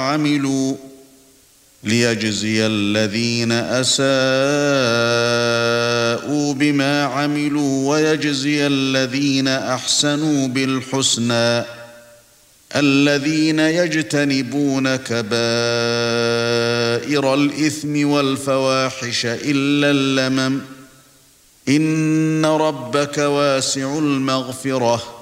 عملوا ليجزي الذين أساءوا بما عملوا ويجزي الذين أحسنوا بالحسنى الذين يجتنبون كبائر الإثم والفواحش إلا اللمم إن ربك واسع المغفرة